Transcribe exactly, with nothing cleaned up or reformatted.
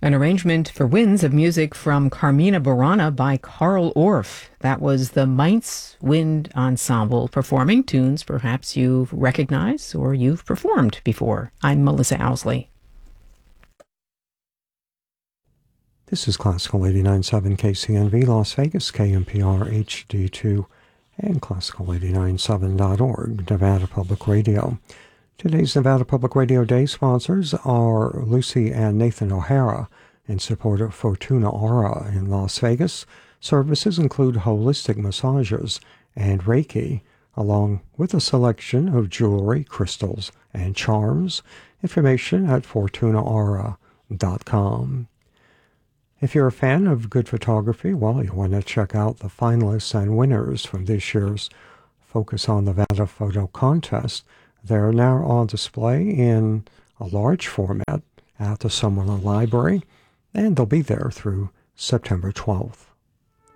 An arrangement for winds of music from Carmina Burana by Carl Orff. That was the Mainz Wind Ensemble performing tunes perhaps you've recognized or you've performed before. I'm Melissa Owsley. This is Classical eighty-nine point seven K C N V Las Vegas, K M P R H D two, and Classical eighty-nine point seven dot org, Nevada Public Radio. Today's Nevada Public Radio Day sponsors are Lucy and Nathan O'Hara in support of Fortuna Aura in Las Vegas. Services include holistic massages and Reiki, along with a selection of jewelry, crystals, and charms. Information at fortuna aura dot com. If you're a fan of good photography, well, you want to check out the finalists and winners from this year's Focus on Nevada Photo Contest. They're now on display in a large format at the Summerlin Library, and they'll be there through September twelfth.